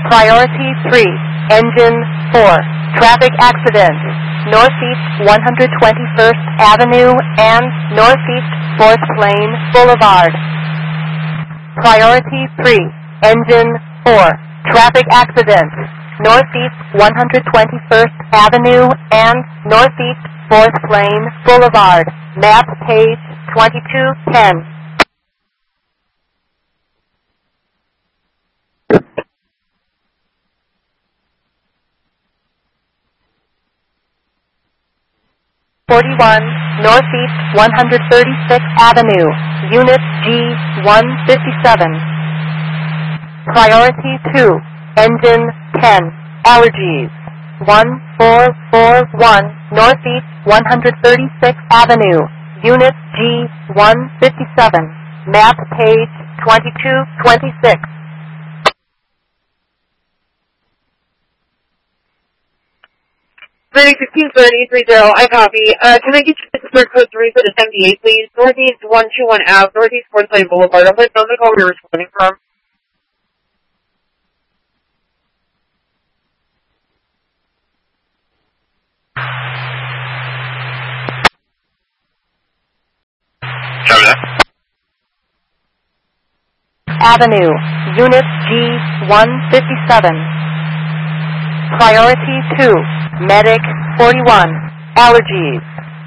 Priority 3, Engine 4, traffic accident, Northeast 121st Avenue and Northeast 4th Lane Boulevard. Priority 3, Engine 4, traffic accident, Northeast 121st Avenue and Northeast 4th Lane Boulevard. Map page 2210. Northeast 136th Avenue, Unit G157. Priority 2, Engine 10, Allergies, 1441 Northeast 136th Avenue, Unit G157. Map page 2226. Ready 1630, I copy. Can I get you the code 3 for the 78, please? Northeast 121 Ave, Northeast 4th Lane Boulevard. I'm going to call where you're responding from. Avenue, Unit G157. Priority 2, Medic 41, Allergies,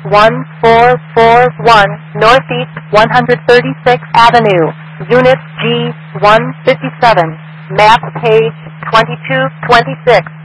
1441 Northeast 136th Avenue, Unit G157. Map page 2226.